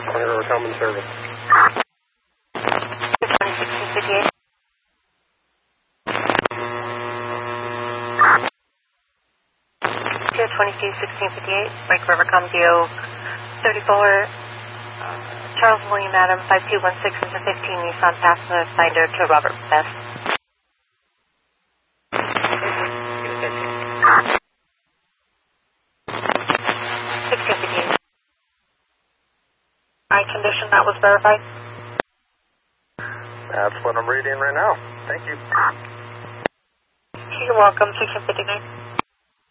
Honey River Common Service. 1658. Pier 22, 1658, Lake River Com DO 34, Charles William Adam, 5216 is a 15 Nissan Pathfinder Finder to Robert Best. 1658. Eye condition, that was verified? That's what I'm reading right now. Thank you. You're welcome, 1659.